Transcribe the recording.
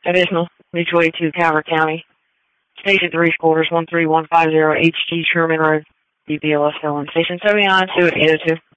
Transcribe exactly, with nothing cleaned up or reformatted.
Additional, mutual aid to Calvert County. Station three quarters one three one five zero H G Sherman Road, D P L S L N. Station seventy-nine, two eight oh two.